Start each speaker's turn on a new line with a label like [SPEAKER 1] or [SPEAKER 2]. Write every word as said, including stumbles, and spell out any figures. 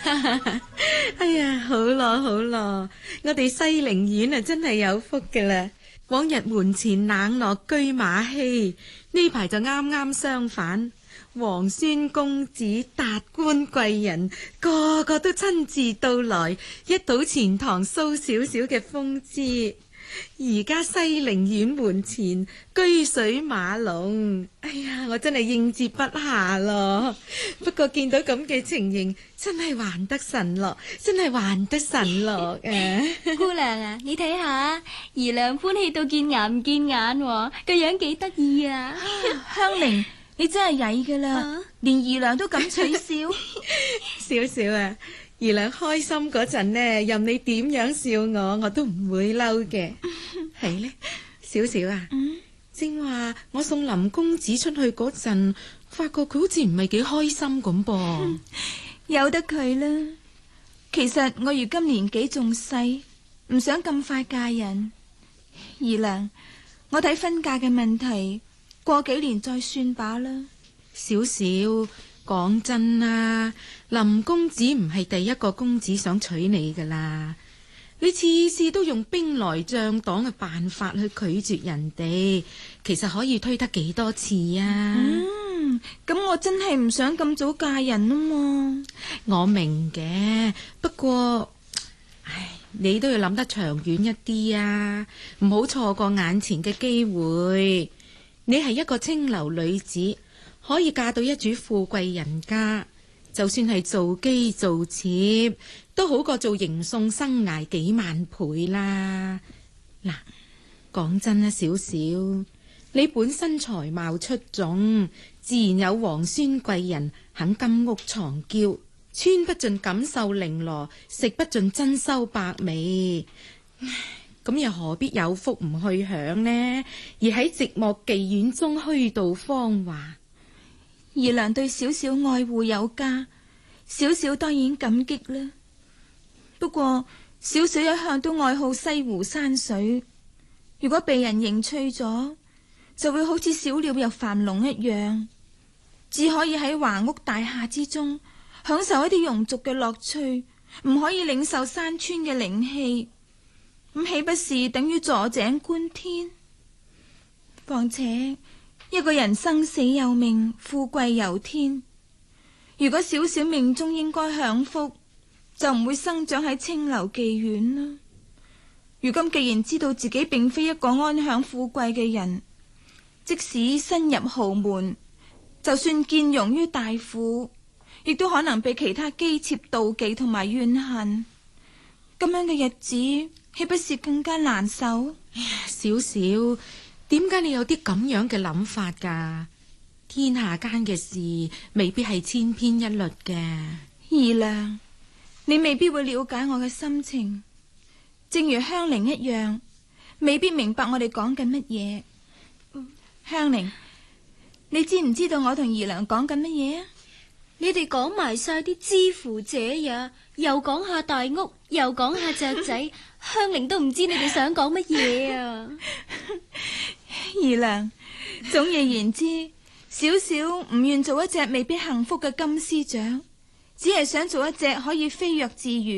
[SPEAKER 1] 哎呀，好咯好咯，我哋西陵縣啊真係有福噶啦。往日門前冷落車馬稀，呢排就啱啱相反，皇孫公子達官貴人個個都親自到來，一睹錢塘蘇少少嘅風姿。而家西陵縣門前車水馬龍，哎呀，我真係應接不暇咯。不過見到咁嘅情形，真係還得神樂，真係還得神樂啊！
[SPEAKER 2] 姑娘啊，你睇下，姨娘歡喜到見牙唔見眼，個樣幾得意啊！
[SPEAKER 3] 香菱，你真係曳噶啦，啊、連姨娘都咁取笑。
[SPEAKER 1] 少少啊！姨娘開心嗰陣呢，任你點樣笑我，我都唔會嬲嘅。係呢，少少啊，嗯、正話我送林公子出去嗰陣，發覺佢好似唔係幾開心咁噃。
[SPEAKER 3] 由得佢啦。其實我如今年紀仲細，唔想咁快嫁人。姨娘，我睇婚嫁嘅問題，過幾年再算罷啦。
[SPEAKER 1] 少少。講真啦，林公子唔係第一個公子想娶你噶啦，你次次都用兵來將擋嘅辦法去拒絕人哋，其實可以推得幾多次啊？
[SPEAKER 3] 嗯，咁我真係唔想咁早嫁人啊嘛。
[SPEAKER 1] 我明嘅，不過，唉，你都要諗得長遠一啲啊，唔好錯過眼前嘅機會。你係一個清流女子，可以嫁到一主富貴人家，就算係做姬做妾，都好過做迎送生涯幾萬倍啦。嗱，講真啦，少少，你本身才貌出眾，自然有皇孫貴人肯金屋藏嬌，穿不盡錦繡綾羅，食不盡珍饈百味。咁又何必有福唔去享呢？而喺寂寞妓院中虛度芳華。
[SPEAKER 3] 姨娘對小小愛護有加，小小當然感激啦。不過小小一向都愛好西湖山水，如果被人認趣咗，就會好似小鳥入樊籠一樣，只可以喺華屋大廈之中享受一啲庸俗嘅樂趣，唔可以領受山川嘅靈氣，咁豈不是等於坐井觀天？況且一個人生死有命，富貴由天。如果小小命中應該享福，就唔會生長喺清流妓院啦。如今既然知道自己並非一個安享富貴嘅人，即使身入豪門，就算見容於大富，亦都可能被其他姬妾妒忌同埋怨恨。咁樣嘅日子，豈不是更加難受？
[SPEAKER 1] 哎呀，少少。點解你有啲咁樣嘅諗法噶？天下間嘅事未必係千篇一律嘅。
[SPEAKER 3] 姨娘，你未必會了解我嘅心情，正如香菱一樣，未必明白我哋講緊乜嘢。嗯、香菱，你知唔知道我同姨娘講緊乜嘢啊？
[SPEAKER 2] 你哋講埋晒啲知乎者也，又講下大屋，又講下雀仔，香菱都唔知你哋想講乜嘢啊！
[SPEAKER 3] 姨娘，總而言之，小小唔願做一隻未必幸福嘅金絲雀，只係想做一隻可以飛躍自如